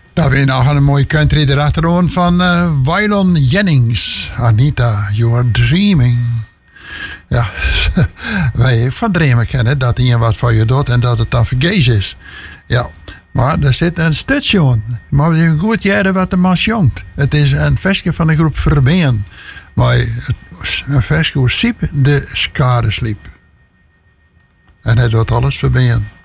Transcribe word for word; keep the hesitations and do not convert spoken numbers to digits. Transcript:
Daar weer nog een mooie country erachteraan van uh, Waylon Jennings. Anita, you are dreaming. Ja, wij van dreamen kennen dat iemand wat voor je doet en dat het dan vergees is. Ja, maar er zit een stukje aan. Maar we hebben goed jaren wat de man jongt. Het is een versje van de groep Verbeen. Maar een versje hoe Siep de skade sliep. En hij doet alles Verbeen.